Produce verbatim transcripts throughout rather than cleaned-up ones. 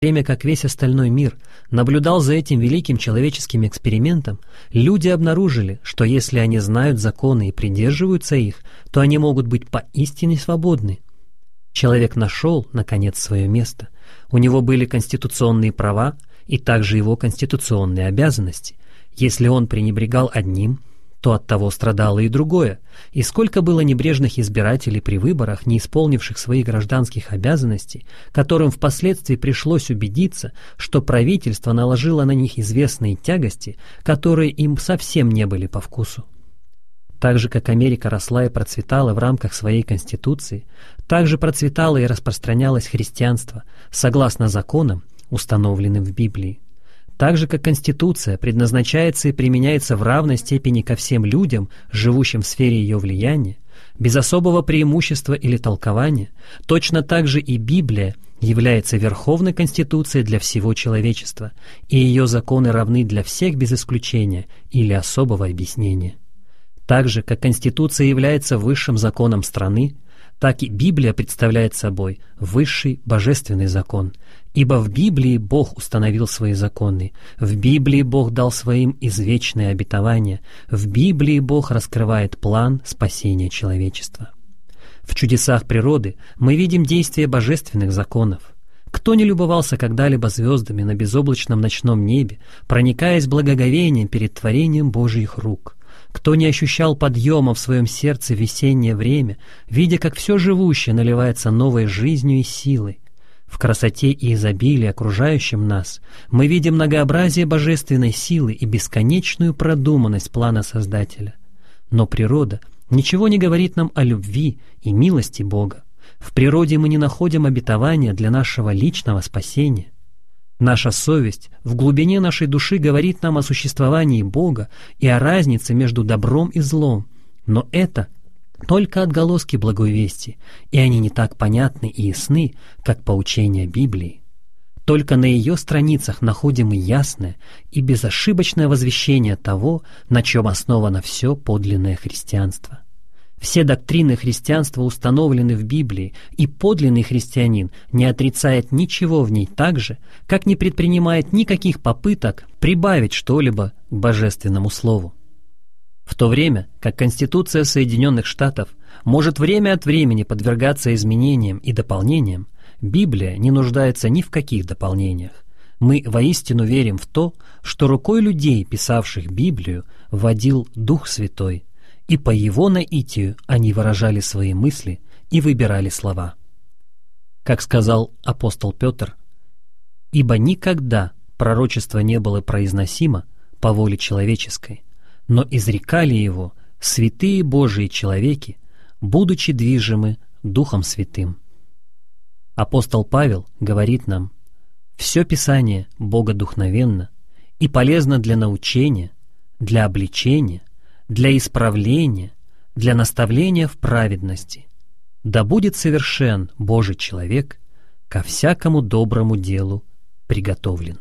время как весь остальной мир наблюдал за этим великим человеческим экспериментом, люди обнаружили, что если они знают законы и придерживаются их, то они могут быть поистине свободны. Человек нашел, наконец, свое место. У него были конституционные права и также его конституционные обязанности. Если он пренебрегал одним, то от того страдало и другое. И сколько было небрежных избирателей при выборах, не исполнивших своих гражданских обязанностей, которым впоследствии пришлось убедиться, что правительство наложило на них известные тягости, которые им совсем не были по вкусу. Так же, как Америка росла и процветала в рамках своей Конституции, так же процветало и распространялось христианство, согласно законам, установленным в Библии. Так же, как Конституция предназначается и применяется в равной степени ко всем людям, живущим в сфере ее влияния, без особого преимущества или толкования, точно так же и Библия является верховной конституцией для всего человечества, и ее законы равны для всех без исключения или особого объяснения. Так же, как Конституция является высшим законом страны, так и Библия представляет собой высший божественный закон, ибо в Библии Бог установил свои законы, в Библии Бог дал своим извечные обетования, в Библии Бог раскрывает план спасения человечества. В чудесах природы мы видим действие божественных законов. Кто не любовался когда-либо звездами на безоблачном ночном небе, проникаясь благоговением перед творением Божьих рук? Кто не ощущал подъема в своем сердце весеннее время, видя, как все живущее наливается новой жизнью и силой? В красоте и изобилии, окружающем нас, мы видим многообразие божественной силы и бесконечную продуманность плана Создателя. Но природа ничего не говорит нам о любви и милости Бога. В природе мы не находим обетования для нашего личного спасения. Наша совесть в глубине нашей души говорит нам о существовании Бога и о разнице между добром и злом, но это только отголоски благой вести, и они не так понятны и ясны, как поучения Библии. Только на ее страницах находим мы ясное и безошибочное возвещение того, на чем основано все подлинное христианство. Все доктрины христианства установлены в Библии, и подлинный христианин не отрицает ничего в ней так же, как не предпринимает никаких попыток прибавить что-либо к божественному слову. В то время как Конституция Соединенных Штатов может время от времени подвергаться изменениям и дополнениям, Библия не нуждается ни в каких дополнениях. Мы воистину верим в то, что рукой людей, писавших Библию, водил Дух Святой, и по его наитию они выражали свои мысли и выбирали слова. Как сказал апостол Петр, «Ибо никогда пророчество не было произносимо по воле человеческой, но изрекали его святые Божии человеки, будучи движимы Духом Святым». Апостол Павел говорит нам: «Все Писание богодухновенно и полезно для научения, для обличения, для исправления, для наставления в праведности, да будет совершен Божий человек, ко всякому доброму делу приготовлен».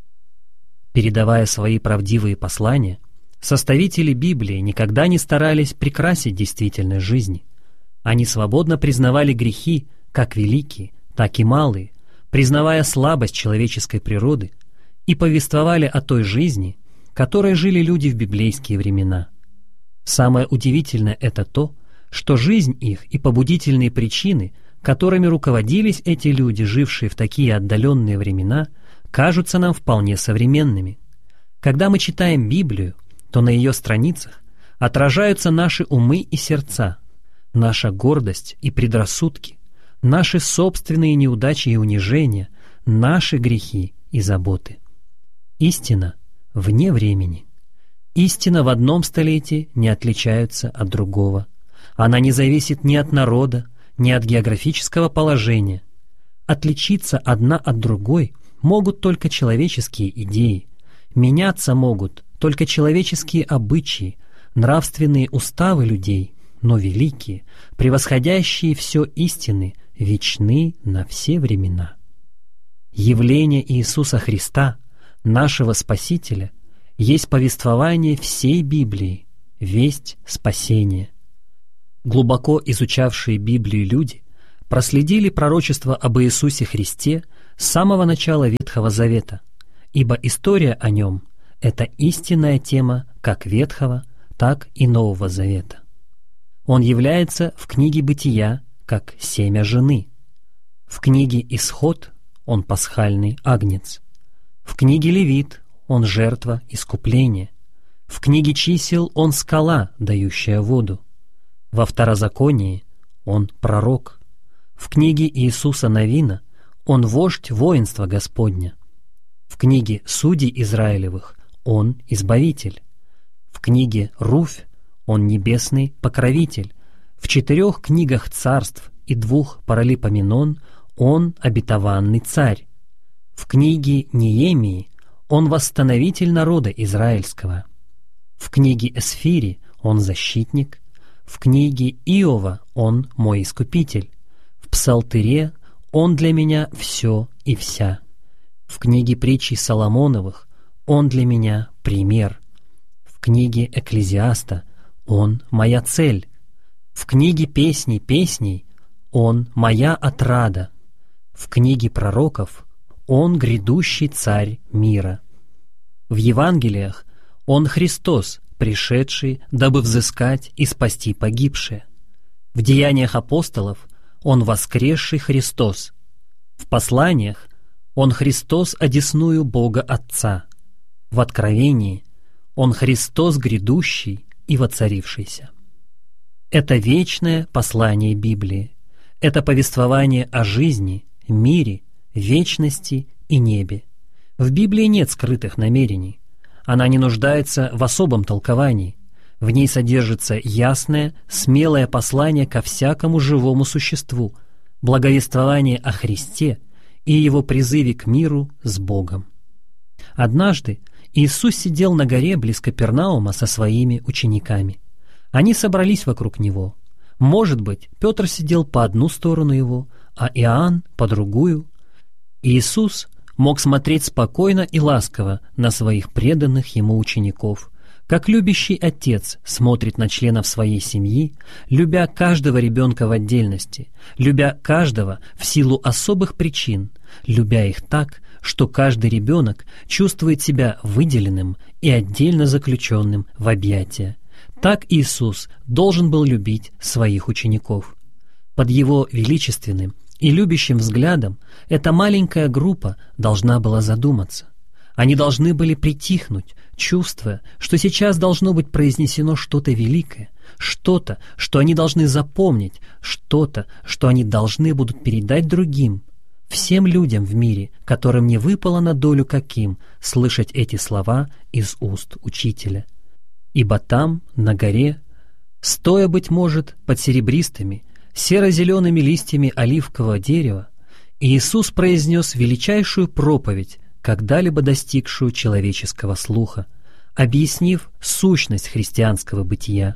Передавая свои правдивые послания, составители Библии никогда не старались прикрасить действительность жизни. Они свободно признавали грехи, как великие, так и малые, признавая слабость человеческой природы, и повествовали о той жизни, которой жили люди в библейские времена. Самое удивительное — это то, что жизнь их и побудительные причины, которыми руководились эти люди, жившие в такие отдаленные времена, кажутся нам вполне современными. Когда мы читаем Библию, то на ее страницах отражаются наши умы и сердца, наша гордость и предрассудки, наши собственные неудачи и унижения, наши грехи и заботы. Истина вне времени. Истина в одном столетии не отличается от другого. Она не зависит ни от народа, ни от географического положения. Отличиться одна от другой могут только человеческие идеи. Меняться могут только человеческие обычаи, нравственные уставы людей, но великие, превосходящие все истины, вечны на все времена. Явление Иисуса Христа, нашего Спасителя, есть повествование всей Библии, весть спасения. Глубоко изучавшие Библию люди проследили пророчество об Иисусе Христе с самого начала Ветхого Завета, ибо история о нем — это истинная тема как Ветхого, так и Нового Завета. Он является в книге Бытия как семя жены. В книге Исход он пасхальный агнец. В книге Левит он жертва искупления. В книге Чисел он скала, дающая воду. Во Второзаконии он пророк. В книге Иисуса Навина он вождь воинства Господня. В книге Судей Израилевых он избавитель. В книге Руфь он небесный покровитель. В четырех книгах царств и двух Паралипоменон он обетованный царь. В книге Неемии он восстановитель народа израильского. В книге Эсфири он защитник. В книге Иова он мой искупитель. В Псалтыре он для меня все и вся. В книге Притчей Соломоновых он для меня пример. В книге Экклезиаста он моя цель. В книге Песней песней он моя отрада. В книге Пророков он грядущий царь мира. В Евангелиях он Христос, пришедший, дабы взыскать и спасти погибшие. В Деяниях апостолов он воскресший Христос. В посланиях он Христос одесную Бога Отца. В Откровении он Христос грядущий и воцарившийся. Это вечное послание Библии. Это повествование о жизни, мире, вечности и небе. В Библии нет скрытых намерений. Она не нуждается в особом толковании. В ней содержится ясное, смелое послание ко всякому живому существу, благовествование о Христе и Его призыве к миру с Богом. Однажды Иисус сидел на горе близ Капернаума со своими учениками. Они собрались вокруг Него. Может быть, Петр сидел по одну сторону Его, а Иоанн по другую. Иисус мог смотреть спокойно и ласково на своих преданных Ему учеников, как любящий отец смотрит на членов своей семьи, любя каждого ребенка в отдельности, любя каждого в силу особых причин, любя их так, что каждый ребенок чувствует себя выделенным и отдельно заключенным в объятия. Так Иисус должен был любить своих учеников. Под Его величественным и любящим взглядом эта маленькая группа должна была задуматься. Они должны были притихнуть, чувствуя, что сейчас должно быть произнесено что-то великое, что-то, что они должны запомнить, что-то, что они должны будут передать другим, всем людям в мире, которым не выпало на долю каким слышать эти слова из уст Учителя. Ибо там, на горе, стоя, быть может, под серебристыми, серо-зелеными листьями оливкового дерева, Иисус произнес величайшую проповедь, когда-либо достигшую человеческого слуха, объяснив сущность христианского бытия.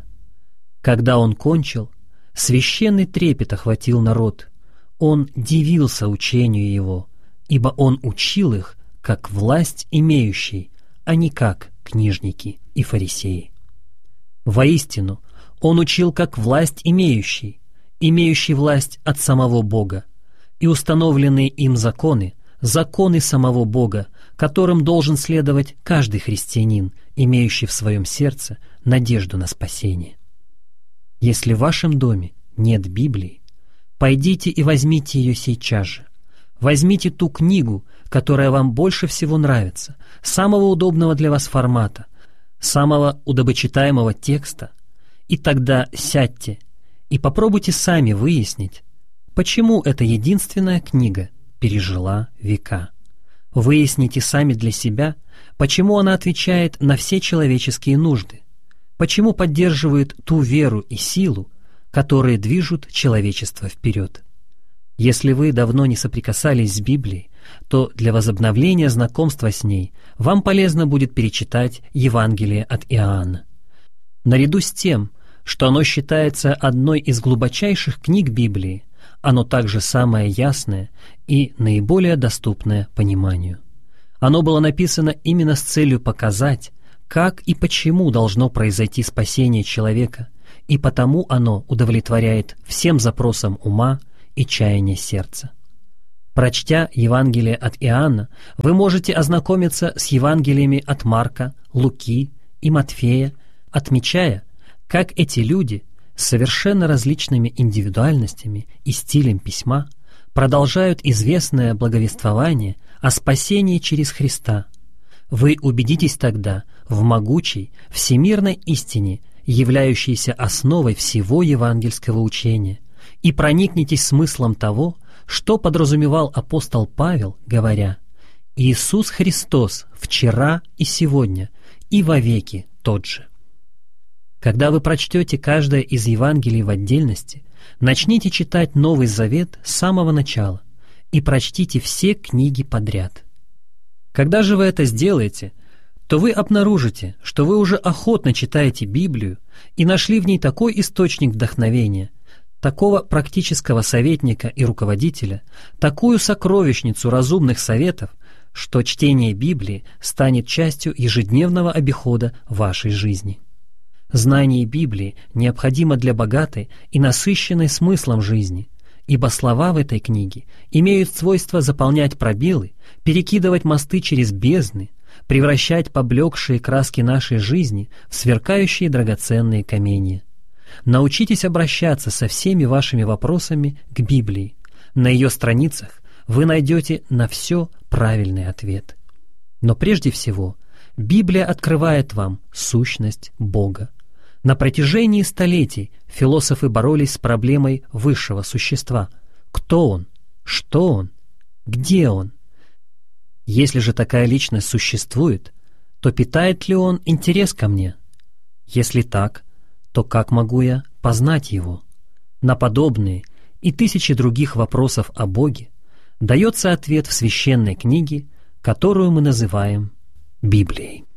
Когда Он кончил, священный трепет охватил народ. Он дивился учению Его, ибо Он учил их, как власть имеющий, а не как книжники и фарисеи. Воистину, Он учил как власть имеющий, имеющий власть от самого Бога, и установленные им законы, законы самого Бога, которым должен следовать каждый христианин, имеющий в своем сердце надежду на спасение. Если в вашем доме нет Библии, пойдите и возьмите ее сейчас же. Возьмите ту книгу, которая вам больше всего нравится, самого удобного для вас формата, самого удобочитаемого текста, и тогда сядьте и попробуйте сами выяснить, почему эта единственная книга пережила века. Выясните сами для себя, почему она отвечает на все человеческие нужды, почему поддерживает ту веру и силу, которые движут человечество вперед. Если вы давно не соприкасались с Библией, то для возобновления знакомства с ней вам полезно будет перечитать Евангелие от Иоанна. Наряду с тем, что оно считается одной из глубочайших книг Библии, оно также самое ясное и наиболее доступное пониманию. Оно было написано именно с целью показать, как и почему должно произойти спасение человека, и потому оно удовлетворяет всем запросам ума и чаяния сердца. Прочтя Евангелие от Иоанна, вы можете ознакомиться с Евангелиями от Марка, Луки и Матфея, отмечая, как эти люди с совершенно различными индивидуальностями и стилем письма продолжают известное благовествование о спасении через Христа. Вы убедитесь тогда в могучей, всемирной истине, являющейся основой всего евангельского учения, и проникнетесь смыслом того, что подразумевал апостол Павел, говоря: «Иисус Христос вчера и сегодня, и вовеки тот же». Когда вы прочтете каждое из Евангелий в отдельности, начните читать Новый Завет с самого начала и прочтите все книги подряд. Когда же вы это сделаете, то вы обнаружите, что вы уже охотно читаете Библию и нашли в ней такой источник вдохновения, такого практического советника и руководителя, такую сокровищницу разумных советов, что чтение Библии станет частью ежедневного обихода вашей жизни. Знание Библии необходимо для богатой и насыщенной смыслом жизни, ибо слова в этой книге имеют свойство заполнять пробелы, перекидывать мосты через бездны, превращать поблекшие краски нашей жизни в сверкающие драгоценные каменья. Научитесь обращаться со всеми вашими вопросами к Библии. На ее страницах вы найдете на все правильный ответ. Но прежде всего, Библия открывает вам сущность Бога. На протяжении столетий философы боролись с проблемой высшего существа. Кто Он? Что Он? Где Он? Если же такая личность существует, то питает ли Он интерес ко мне? Если так, то как могу я познать Его? На подобные и тысячи других вопросов о Боге дается ответ в священной книге, которую мы называем Библией.